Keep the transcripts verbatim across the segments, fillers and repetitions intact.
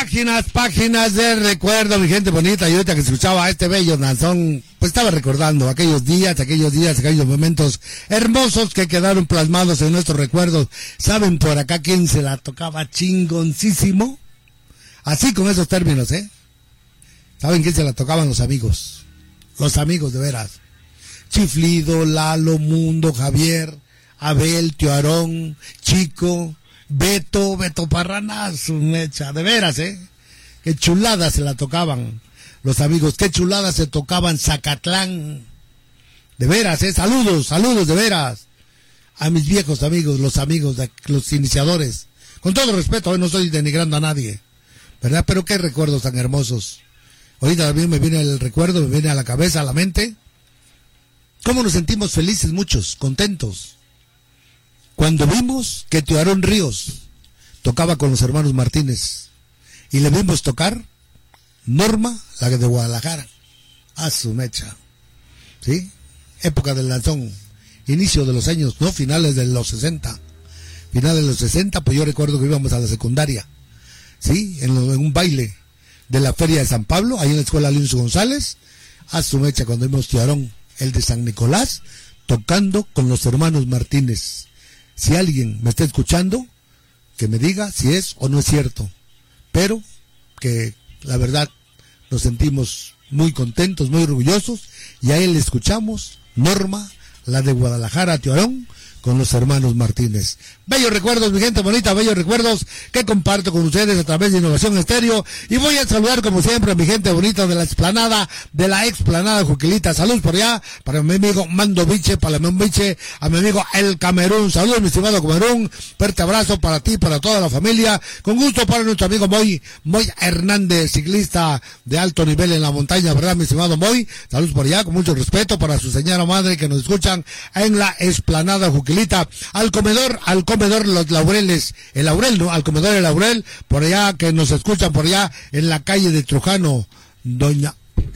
Páginas, páginas de recuerdo, mi gente bonita. Y ahorita que escuchaba a este bello danzón, pues estaba recordando aquellos días, aquellos días, aquellos momentos hermosos que quedaron plasmados en nuestros recuerdos. ¿Saben por acá quién se la tocaba chingoncísimo? Así con esos términos, ¿eh? ¿Saben quién se la tocaban? Los amigos. Los amigos de veras. Chiflido, Lalo, Mundo, Javier, Abel, Tío Aarón, Chico, Beto, Beto Parrana, su mecha, de veras, ¿eh? Qué chulada se la tocaban los amigos, qué chulada se tocaban Zacatlán, de veras, ¿eh? Saludos, saludos, de veras, a mis viejos amigos, los amigos, de, los iniciadores, con todo respeto, hoy no estoy denigrando a nadie, ¿verdad? Pero qué recuerdos tan hermosos. Ahorita también me viene el recuerdo, me viene a la cabeza, a la mente, cómo nos sentimos felices muchos, contentos, cuando vimos que Tío Aarón Ríos tocaba con los hermanos Martínez y le vimos tocar Norma, la de Guadalajara, a su mecha, ¿sí? Época del danzón, inicio de los años, no, finales de los sesenta, finales de los sesenta, pues yo recuerdo que íbamos a la secundaria, ¿sí? En, lo, en un baile de la Feria de San Pablo, ahí en la escuela Alonso González, a su mecha, cuando vimos Tío Aarón, el de San Nicolás, tocando con los hermanos Martínez. Si alguien me está escuchando, que me diga si es o no es cierto, pero que la verdad nos sentimos muy contentos, muy orgullosos, y a él le escuchamos, Norma, la de Guadalajara, Tío Aarón, con los hermanos Martínez. Bellos recuerdos, mi gente bonita, bellos recuerdos que comparto con ustedes a través de Innovación Estéreo, y voy a saludar como siempre a mi gente bonita de la explanada, de la explanada Juquilita. Salud por allá, para mi amigo Mando Biche, para mi Biche, a mi amigo El Camerún. Saludos, mi estimado Camerún, fuerte abrazo para ti, para toda la familia, con gusto para nuestro amigo Moy, Moy Hernández, ciclista de alto nivel en la montaña, ¿verdad, mi estimado Moy? Saludos por allá, con mucho respeto para su señora madre que nos escuchan en la explanada Juquilita. Al comedor, al comedor Los Laureles, el Laurel, ¿no? Al comedor El Laurel, por allá, que nos escuchan por allá en la calle de Trujano, doña,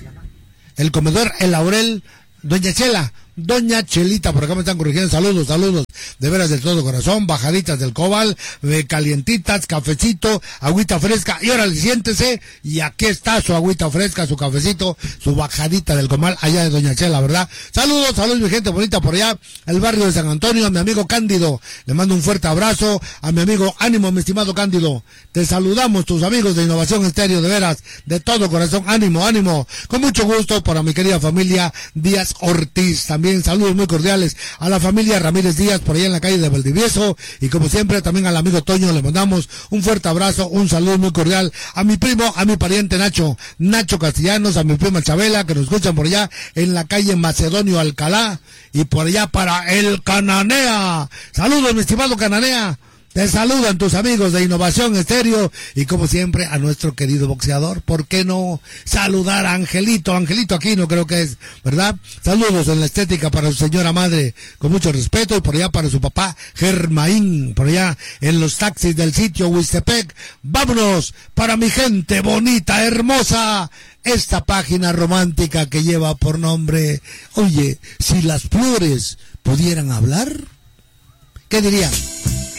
el comedor El Laurel, doña Chela, doña Chelita, por acá me están corrigiendo, saludos, saludos, de veras de todo corazón, bajaditas del Cobal, eh, calientitas, cafecito, agüita fresca, y ahora siéntese, y aquí está su agüita fresca, su cafecito, su bajadita del Comal, allá de doña Chela, ¿verdad? Saludos, saludos mi gente bonita por allá, el barrio de San Antonio, a mi amigo Cándido, le mando un fuerte abrazo, a mi amigo, ánimo mi estimado Cándido, te saludamos tus amigos de Innovación Estéreo, de veras, de todo corazón, ánimo, ánimo, con mucho gusto para mi querida familia Díaz Ortiz, también saludos muy cordiales a la familia Ramírez Díaz por allá en la calle de Valdivieso, y como siempre también al amigo Toño le mandamos un fuerte abrazo, un saludo muy cordial a mi primo, a mi pariente Nacho, Nacho Castellanos, a mi prima Chabela que nos escuchan por allá en la calle Macedonio Alcalá, y por allá para el Cananea. Saludos mi estimado Cananea. Te saludan tus amigos de Innovación Estéreo, y como siempre a nuestro querido boxeador. ¿Por qué no saludar a Angelito? Angelito Aquino creo que es, ¿verdad? Saludos en la estética para su señora madre, con mucho respeto, y por allá para su papá Germaín, por allá en los taxis del sitio Huistepec. Vámonos para mi gente bonita, hermosa, esta página romántica que lleva por nombre, oye, si las flores pudieran hablar, ¿qué dirían?